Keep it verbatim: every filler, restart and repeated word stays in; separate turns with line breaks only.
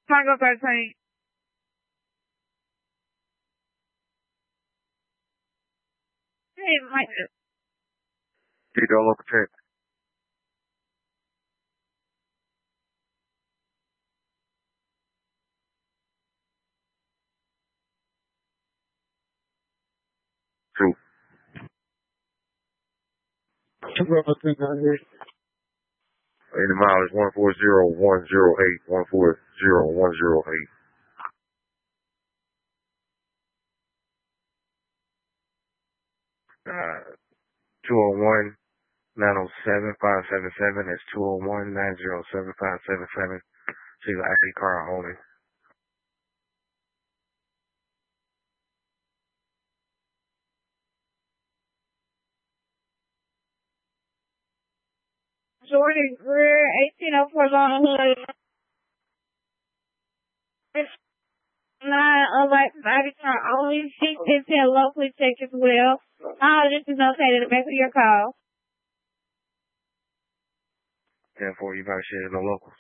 Tango thirteen. Hey, Mike.
Tito local check. Two. In the mileage one four zero one zero eight one four zero one zero eight. Uh, two oh one nine oh seven five seven seven. That's two oh one nine oh seven five seven seven. She's an active car only.
Jordan Greer, eighteen oh four Long Hood. Nine unlicensed I D car only. Six and ten locally checked as well. All this is notated in the back of your call.
ten four, you got shit in the locals.